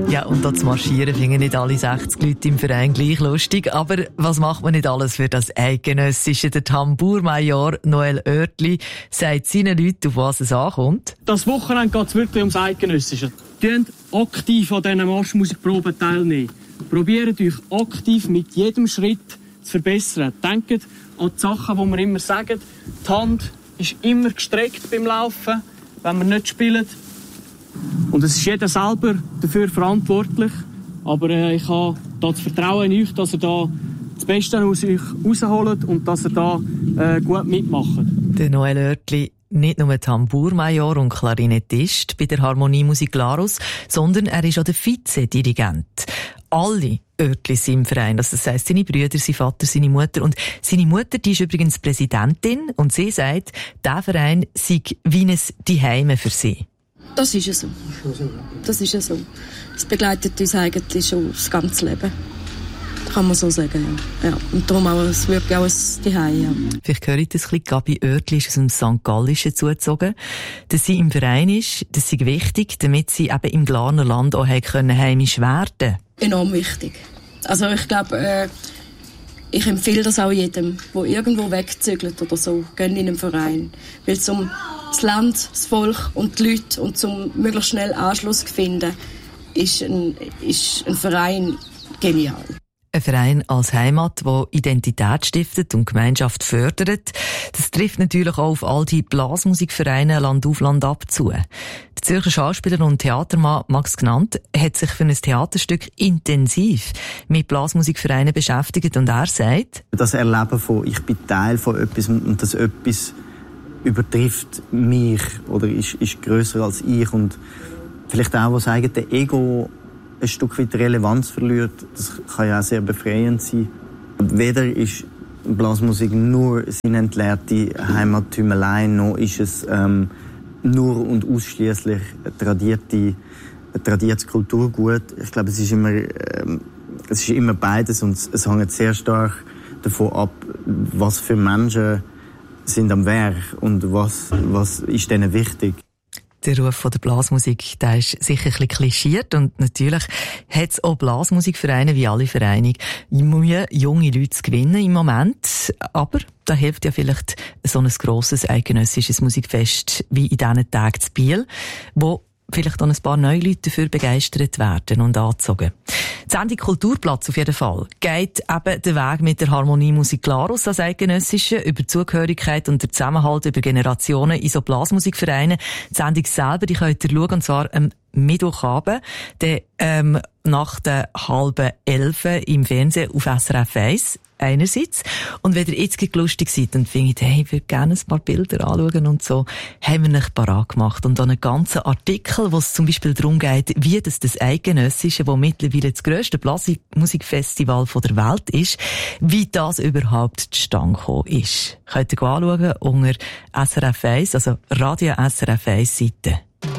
Ja, und da zu marschieren finden nicht alle 60 Leute im Verein gleich lustig. Aber was macht man nicht alles für das Eidgenössische? Der Tambourmajor Noel Oertli sagt seinen Leuten, auf was es ankommt. Das Wochenende geht es wirklich ums Eidgenössische. Nehmt aktiv an diesen Marschmusikproben teilnehmen. Probiert euch aktiv mit jedem Schritt zu verbessern. Denkt an die Sachen, die wir immer sagen. Die Hand ist immer gestreckt beim Laufen, wenn wir nicht spielen. Und es ist jeder selber dafür verantwortlich. Aber ich habe da das Vertrauen in euch, dass ihr da das Beste aus euch rausholt und dass ihr da gut mitmacht. Der Noel Oertli, nicht nur Tambourmajor und Klarinettist bei der Harmoniemusik Glarus, sondern er ist auch der Vizedirigent. Alle Oertli sind im Verein, das heisst seine Brüder, sein Vater, seine Mutter. Und seine Mutter, die ist übrigens Präsidentin und sie sagt, dieser Verein sei wie ein Zuhause für sie. Das ist es so. Das ist es so. Es begleitet uns eigentlich schon das ganze Leben. Kann man so sagen, ja. Und darum auch, es wirkt auch ein Zuhause, ja. Vielleicht höre ich das ein bisschen. Gabi Oertli ist aus dem St. Gallischen zugezogen. Dass sie im Verein ist, das ist wichtig, damit sie eben im Glarner Land auch heimisch werden können. Enorm wichtig. Also ich glaube, ich empfehle das auch jedem, der irgendwo wegzügelt oder so, gehen in einen Verein. Weil zum das Land, das Volk und die Leute und zum möglichst schnell Anschluss zu finden, ist ein Verein genial. Ein Verein als Heimat, der Identität stiftet und Gemeinschaft fördert. Das trifft natürlich auch auf all die Blasmusikvereine Land auf Land ab zu. Der Zürcher Schauspieler und Theatermann Max Gnant hat sich für ein Theaterstück intensiv mit Blasmusikvereinen beschäftigt und er sagt: Das Erleben von ich bin Teil von etwas und das etwas übertrifft mich oder ist grösser als ich und vielleicht auch, was eigene Ego ein Stück weit Relevanz verliert, das kann ja auch sehr befreiend sein. Weder ist Blasmusik nur seine entleerte Heimattümelei, noch ist es nur und ausschließlich tradiertes Kulturgut. Ich glaube, es ist immer beides und es hängt sehr stark davon ab, was für Menschen sind am Werk und was ist denen wichtig. Der Ruf von der Blasmusik, der ist sicher ein bisschen klischiert und natürlich hat es auch Blasmusikvereine wie alle Vereine Mühe, junge Leute zu gewinnen im Moment. Aber da hilft ja vielleicht so ein grosses eidgenössisches Musikfest wie in diesen Tagen zu Biel, wo vielleicht auch ein paar neue Leute dafür begeistert werden und angezogen. Die Sendung Kulturplatz auf jeden Fall geht eben den Weg mit der Harmoniemusik Glarus als Eidgenössische über Zugehörigkeit und der Zusammenhalt über Generationen in so Blasmusikvereinen. Die Sendung selber, die könnt ihr schauen, und zwar am Mittwochabend, nach der 10:30 im Fernsehen auf SRF 1 einerseits. Und wenn ihr jetzt lustig seid und findet, hey, ich würde gerne ein paar Bilder anschauen und so, haben wir euch parat gemacht. Und dann einen ganzen Artikel, wo es zum Beispiel darum geht, wie das Eidgenössische, das mittlerweile das grösste Blasmusikfestival der Welt ist, wie das überhaupt zustande gekommen ist. Könnt ihr anschauen unter SRF 1, also Radio SRF 1 Seite.